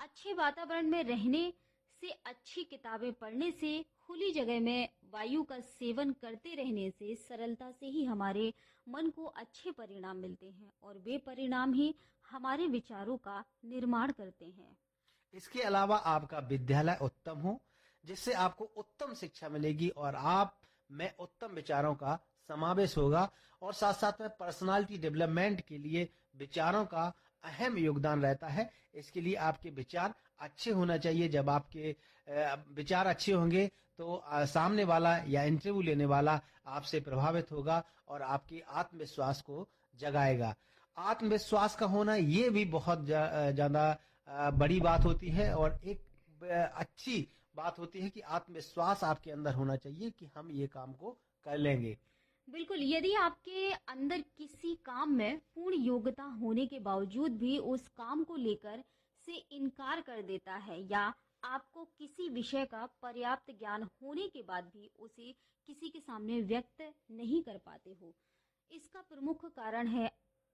अच्छे वातावरण में रहने से, अच्छी किताबें पढ़ने से, खुली जगह में वायु का सेवन करते रहने से सरलता से ही हमारे मन को अच्छे परिणाम मिलते हैं और वे परिणाम ही हमारे विचारों का निर्माण करते हैं। इसके अलावा आपका विद्यालय उत्तम हो, जिससे आपको उत्तम शिक्षा मिलेगी और आप में उत्तम विचारों का समावेश होगा और साथ साथ में पर्सनालिटी डेवलपमेंट के लिए विचारों का अहम योगदान रहता है। इसके लिए आपके विचार अच्छे होना चाहिए। जब आपके विचार अच्छे होंगे तो सामने वाला या इंटरव्यू लेने वाला आपसे प्रभावित होगा और आपके आत्मविश्वास को जगाएगा। आत्मविश्वास का होना ये भी बहुत ज्यादा बड़ी बात होती है और एक अच्छी बात होती है कि आत्मविश्वास आपके अंदर होना चाहिए कि हम ये काम को कर लेंगे। बिल्कुल, यदि आपके अंदर किसी काम में पूर्ण योग्यता होने के बावजूद भी उस काम को लेकर से इनकार कर देता है या आपको किसी विषय का पर्याप्त ज्ञान होने के बाद भी उसे किसी के सामने व्यक्त नहीं कर पाते हो, इसका प्रमुख कारण है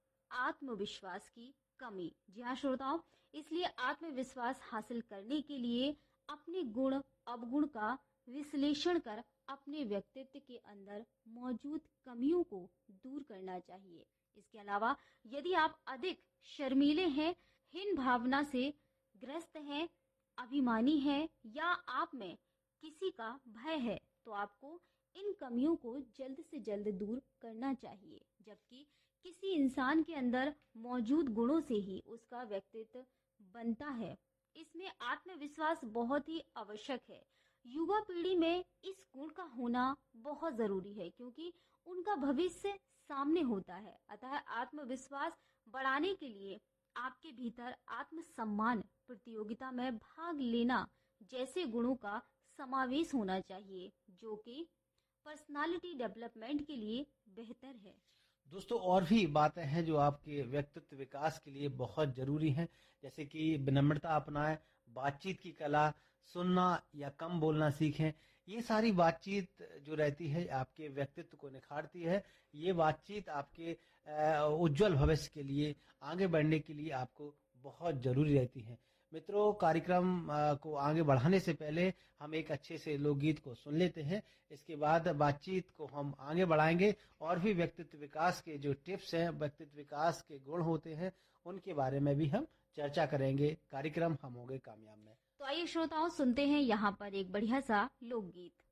आत्मविश्वास की कमी। जी हाँ श्रोताओं, इसलिए आत्मविश्वास हासिल करने के लिए अपने गुण अवगुण का विश्लेषण कर अपने व्यक्तित्व के अंदर मौजूद कमियों को दूर करना चाहिए। इसके अलावा यदि आप अधिक शर्मीले हैं, हीन भावना से ग्रस्त हैं, अभिमानी हैं या आप में किसी का भय है, तो आपको इन कमियों को जल्द से जल्द दूर करना चाहिए। जबकि किसी इंसान के अंदर मौजूद गुणों से ही उसका व्यक्तित्व बनता है। इसमें आत्मविश्वास बहुत ही आवश्यक है। युवा पीढ़ी में इस गुण का होना बहुत जरूरी है क्योंकि उनका भविष्य सामने होता है। अतः आत्मविश्वास बढ़ाने के लिए आपके भीतर आत्मसम्मान, प्रतियोगिता में भाग लेना जैसे गुणों का समावेश होना चाहिए, जो कि पर्सनालिटी डेवलपमेंट के लिए बेहतर है। दोस्तों, और भी बातें हैं जो आपके व्यक्तित्व विकास के लिए बहुत जरूरी हैं, जैसे कि विनम्रता अपनाएं, बातचीत की कला, सुनना या कम बोलना सीखें। ये सारी बातचीत जो रहती है आपके व्यक्तित्व को निखारती है। ये बातचीत आपके उज्जवल भविष्य के लिए, आगे बढ़ने के लिए आपको बहुत जरूरी रहती है। मित्रों, कार्यक्रम को आगे बढ़ाने से पहले हम एक अच्छे से लोकगीत को सुन लेते हैं। इसके बाद बातचीत को हम आगे बढ़ाएंगे और भी व्यक्तित्व विकास के जो टिप्स हैं, व्यक्तित्व विकास के गुण होते हैं, उनके बारे में भी हम चर्चा करेंगे। कार्यक्रम हम होंगे कामयाब में। तो आइए श्रोताओं, सुनते हैं यहाँ पर एक बढ़िया सा लोकगीत।